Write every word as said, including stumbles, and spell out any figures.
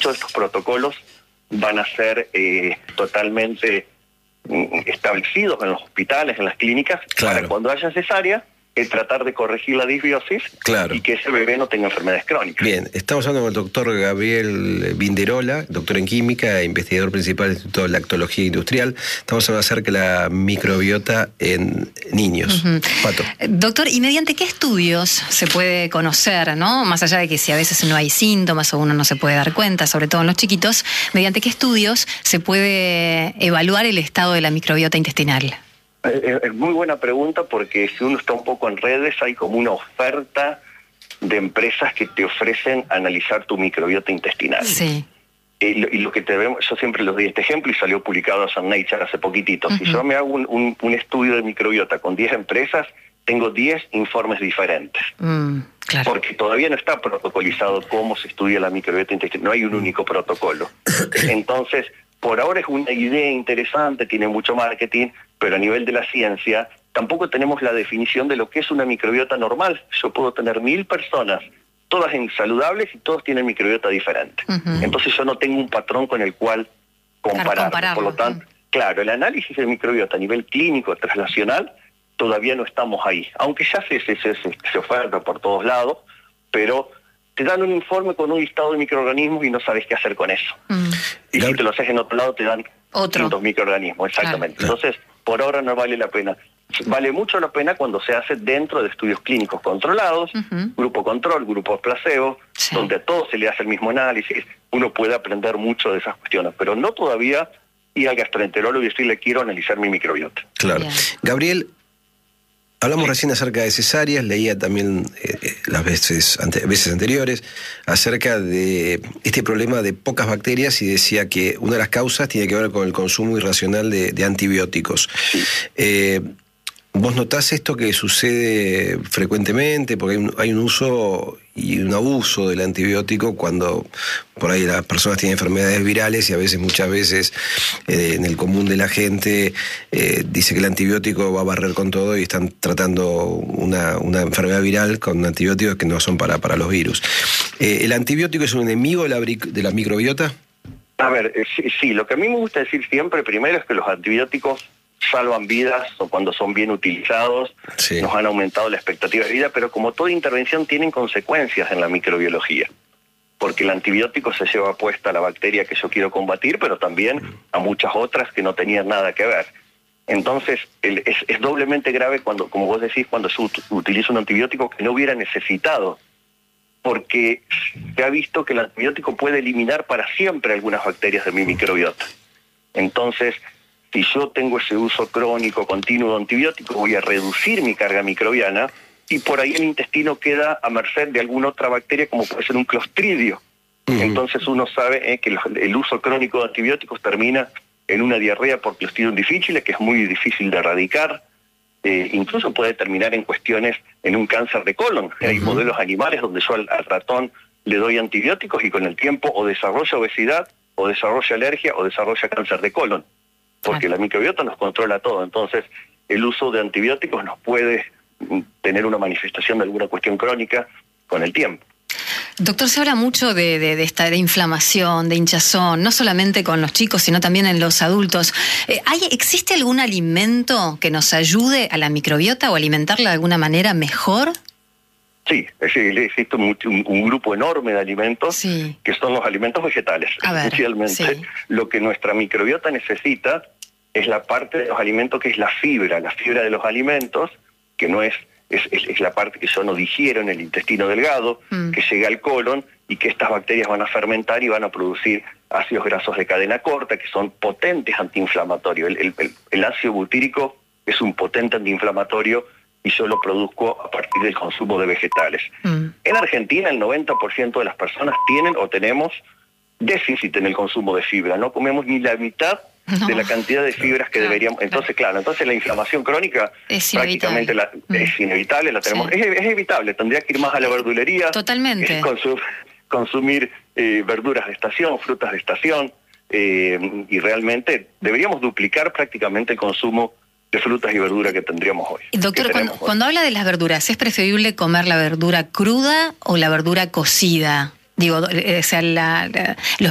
muchos de estos protocolos van a ser eh, totalmente mm, establecidos en los hospitales, en las clínicas, claro. para cuando haya cesárea, es tratar de corregir la disbiosis, claro. y que ese bebé no tenga enfermedades crónicas. Bien, estamos hablando con el doctor Gabriel Vinderola, doctor en química e investigador principal del Instituto de Lactología Industrial. Estamos hablando acerca de la microbiota en niños. Uh-huh. Pato. Doctor, ¿y mediante qué estudios se puede conocer, no? Más allá de que si a veces no hay síntomas o uno no se puede dar cuenta, sobre todo en los chiquitos, ¿mediante qué estudios se puede evaluar el estado de la microbiota intestinal? Es muy buena pregunta, porque si uno está un poco en redes, hay como una oferta de empresas que te ofrecen analizar tu microbiota intestinal. Sí. Y lo, y lo que te vemos, yo siempre les doy este ejemplo y salió publicado en Nature hace poquitito. Uh-huh. Si yo me hago un, un, un estudio de microbiota con diez empresas, tengo diez informes diferentes. Mm, claro. Porque todavía no está protocolizado cómo se estudia la microbiota intestinal. No hay un único protocolo. Entonces, por ahora es una idea interesante, tiene mucho marketing, pero a nivel de la ciencia tampoco tenemos la definición de lo que es una microbiota normal. Yo puedo tener mil personas, todas saludables, y todos tienen microbiota diferente. Uh-huh. Entonces yo no tengo un patrón con el cual comparar. Claro, por lo tanto, uh-huh. claro, el análisis de microbiota a nivel clínico, translacional, todavía no estamos ahí. Aunque ya se, se, se, se oferta por todos lados, pero te dan un informe con un listado de microorganismos y no sabes qué hacer con eso. Uh-huh. Y si te lo haces en otro lado, te dan otro distintos microorganismos, exactamente. Claro. Entonces, por ahora no vale la pena. Vale mucho la pena cuando se hace dentro de estudios clínicos controlados, uh-huh. grupo control, grupo placebo, sí. donde a todos se le hace el mismo análisis. Uno puede aprender mucho de esas cuestiones, pero no todavía ir al gastroenterólogo y decirle quiero analizar mi microbiota. Claro. Bien. Gabriel, hablamos sí. recién acerca de cesáreas, leía también eh, las veces, ante, veces anteriores acerca de este problema de pocas bacterias, y decía que una de las causas tiene que ver con el consumo irracional de, de antibióticos. Sí. Eh, ¿Vos notás esto que sucede frecuentemente? Porque hay un, hay un uso y un abuso del antibiótico cuando por ahí las personas tienen enfermedades virales, y a veces, muchas veces, eh, en el común de la gente eh, dice que el antibiótico va a barrer con todo, y están tratando una, una enfermedad viral con antibióticos que no son para, para los virus. Eh, ¿El antibiótico es un enemigo de la, de la microbiota? A ver, eh, sí, sí, lo que a mí me gusta decir siempre, primero, es que los antibióticos salvan vidas, o cuando son bien utilizados, sí. nos han aumentado la expectativa de vida, pero como toda intervención tienen consecuencias en la microbiología, porque el antibiótico se lleva puesta a la bacteria que yo quiero combatir, pero también a muchas otras que no tenían nada que ver. Entonces, el, es, es doblemente grave cuando, como vos decís, cuando se ut- utiliza un antibiótico que no hubiera necesitado, porque se ha visto que el antibiótico puede eliminar para siempre algunas bacterias de mi microbiota. Entonces, si yo tengo ese uso crónico, continuo de antibióticos, voy a reducir mi carga microbiana, y por ahí el intestino queda a merced de alguna otra bacteria, como puede ser un clostridio. Uh-huh. Entonces uno sabe eh, que el, el uso crónico de antibióticos termina en una diarrea por Clostridium difficile, que es muy difícil de erradicar. Eh, incluso puede terminar en cuestiones, en un cáncer de colon. Uh-huh. Hay modelos animales donde yo al, al ratón le doy antibióticos y con el tiempo o desarrolla obesidad, o desarrolla alergia, o desarrolla cáncer de colon. Porque la microbiota nos controla todo. Entonces, el uso de antibióticos nos puede tener una manifestación de alguna cuestión crónica con el tiempo. Doctor, se habla mucho de, de, de esta de inflamación, de hinchazón, no solamente con los chicos, sino también en los adultos. Eh, ¿hay, ¿Existe algún alimento que nos ayude a la microbiota o alimentarla de alguna manera mejor? Sí, existe un, un, un grupo enorme de alimentos, sí. que son los alimentos vegetales. A ver, esencialmente, sí. lo que nuestra microbiota necesita es la parte de los alimentos que es la fibra, la fibra de los alimentos, que no es, es, es, es la parte que yo no digiero en el intestino delgado, mm. que llega al colon, y que estas bacterias van a fermentar y van a producir ácidos grasos de cadena corta, que son potentes antiinflamatorios. El, el, el, el ácido butírico es un potente antiinflamatorio, y yo lo produzco a partir del consumo de vegetales. Mm. En Argentina el noventa por ciento de las personas tienen o tenemos déficit en el consumo de fibra. No comemos ni la mitad no. de la cantidad de fibras que claro, deberíamos. Entonces, claro, entonces la inflamación crónica es prácticamente la, mm. es inevitable, la tenemos. Sí. Es, es evitable, tendría que ir más a la verdulería. Totalmente. Consum, consumir eh, verduras de estación, frutas de estación, eh, y realmente deberíamos duplicar prácticamente el consumo de frutas y verduras que tendríamos hoy. Doctor, cuando, hoy. cuando habla de las verduras, ¿es preferible comer la verdura cruda o la verdura cocida? Digo, o sea, la, la, los